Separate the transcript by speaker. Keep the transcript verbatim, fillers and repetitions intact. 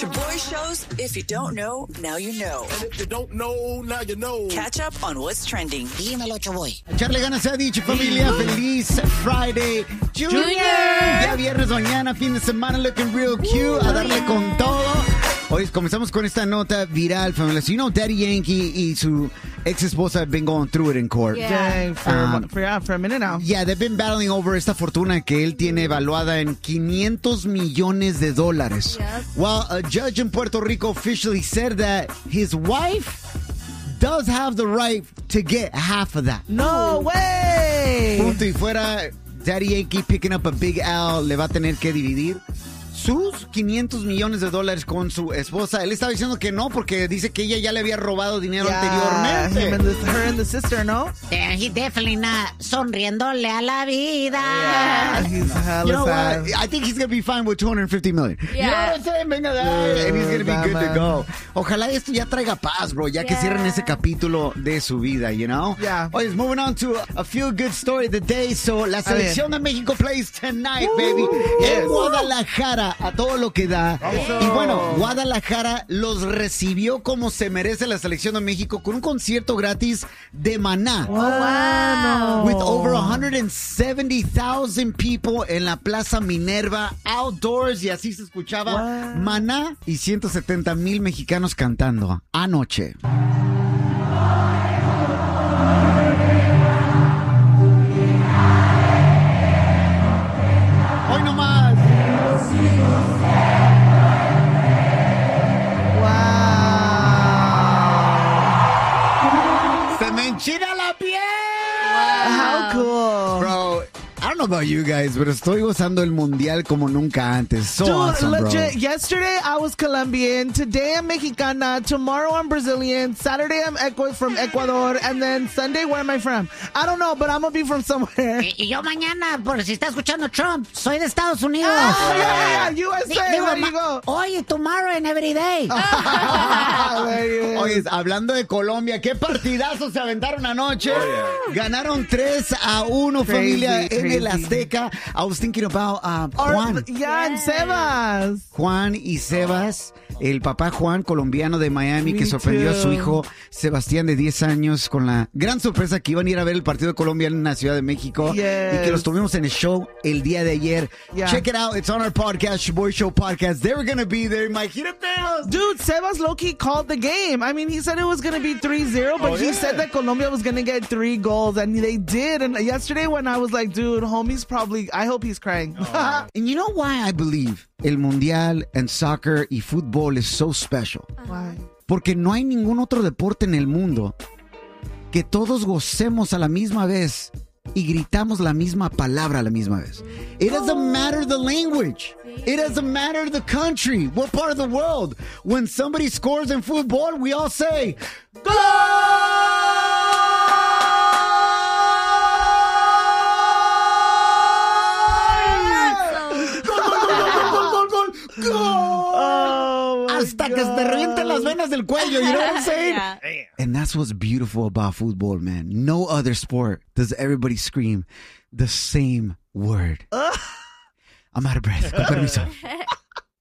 Speaker 1: Shaboy shows, if you don't know, now you know.
Speaker 2: And if you don't know, now you know.
Speaker 1: Catch up on what's trending.
Speaker 3: Dímelo, Shaboy.
Speaker 4: Echarle ganas se ha dicho, familia. Feliz Friday. Junior.
Speaker 3: Junior.
Speaker 4: Ya viernes mañana, fin de semana, looking real cute. A darle con todo. Hoy comenzamos con esta nota viral, familia. So, you know, Daddy Yankee y su ex esposa have been going through it in court.
Speaker 5: Yeah, for,
Speaker 4: Um,
Speaker 5: for, yeah, for a minute now.
Speaker 4: Yeah, they've been battling over esta fortuna que él tiene evaluada en quinientos millones de dólares.
Speaker 3: Yep.
Speaker 4: Well, a judge in Puerto Rico officially said that his wife does have the right to get half of that.
Speaker 5: No way!
Speaker 4: Punto y fuera, Daddy Yankee picking up a big L, le va a tener que dividir sus quinientos millones de dólares con su esposa. Él estaba diciendo que no, porque dice que ella ya le había robado dinero
Speaker 5: Yeah,
Speaker 4: anteriormente.
Speaker 5: him and the, her and the sister, no?
Speaker 3: Yeah, he definitely not sonriéndole a la vida.
Speaker 5: Yeah, he's hella
Speaker 4: You know
Speaker 5: sad.
Speaker 4: what? I think he's going to be fine with two hundred fifty million. You know
Speaker 3: Yeah.
Speaker 4: what I'm saying? Venga, dale. And he's going to be good to go. Ojalá esto ya traiga paz, bro, ya que
Speaker 3: Yeah.
Speaker 4: cierren ese capítulo de su vida, you know?
Speaker 5: Yeah.
Speaker 4: Oye, moving on to a feel good story of the day. So, la selección de México plays tonight, baby.
Speaker 5: yes.
Speaker 4: En Guadalajara, a todo lo que da. Y bueno, Guadalajara los recibió como se merece la selección de México con un concierto gratis de Maná.
Speaker 5: Wow.
Speaker 4: With over one hundred seventy thousand people en la Plaza Minerva, outdoors, y así se escuchaba
Speaker 5: Wow.
Speaker 4: Maná y ciento setenta mil mexicanos cantando anoche. Hoy nomás.
Speaker 5: Wow.
Speaker 4: Se me enchina la piel.
Speaker 5: How cool.
Speaker 4: Bro, I don't know about you guys, pero estoy gozando el mundial como nunca antes. So
Speaker 5: Dude,
Speaker 4: awesome, bro.
Speaker 5: legit, yesterday I was Colombian, today I'm Mexicana, tomorrow I'm Brazilian, Saturday I'm Ecu- from Ecuador, and then Sunday, where am I from? I don't know, but I'm gonna be from somewhere.
Speaker 3: Y, y yo mañana, por si está escuchando Trump, soy de Estados Unidos.
Speaker 5: Oh, yeah, yeah, U S A,
Speaker 3: Di- digo,
Speaker 5: there you
Speaker 3: ma-
Speaker 5: go.
Speaker 3: Oye, tomorrow and every day.
Speaker 5: There you go.
Speaker 4: Oye, hablando de Colombia, qué partidazos se aventaron anoche. Ganaron tres a uno,
Speaker 5: Crazy,
Speaker 4: familia, en el
Speaker 5: crazy.
Speaker 4: Azteca. I was thinking about uh,
Speaker 5: Or-
Speaker 4: Juan.
Speaker 5: yeah, and Sebas.
Speaker 4: Juan y Sebas, el papá Juan, colombiano de Miami,
Speaker 5: Me
Speaker 4: que sorprendió a su
Speaker 5: too.
Speaker 4: hijo Sebastián de diez años con la gran sorpresa que iban a ir a ver el partido de Colombia en la Ciudad de México
Speaker 5: Yes.
Speaker 4: y que los tuvimos en el show el día de ayer.
Speaker 5: Yeah.
Speaker 4: Check it out. It's on our podcast, Shaboy Show Podcast. They were going to be there. Imagínate.
Speaker 5: Dude, Sebas Loki called the game. I mean, he said it was going to be three zero, but
Speaker 4: Oh,
Speaker 5: he
Speaker 4: yeah.
Speaker 5: said that Colombia was going to get three goals, and they did. And yesterday when I was like, dude, homie's probably, I hope he's crying.
Speaker 4: And you know why I believe el Mundial and soccer y fútbol is so special?
Speaker 5: Why?
Speaker 4: Porque no hay ningún otro deporte en el mundo que todos gocemos a la misma vez y gritamos la misma palabra a la misma vez. It doesn't matter the language. It doesn't matter the country. What part of the world? When somebody scores in football, we all say,
Speaker 5: Oh, my
Speaker 4: hasta que se te revienten las venas del cuello. You know what I'm saying?
Speaker 6: Yeah.
Speaker 4: And that's what's beautiful about football, man. No other sport does everybody scream the same word. I'm out of breath. Con permiso.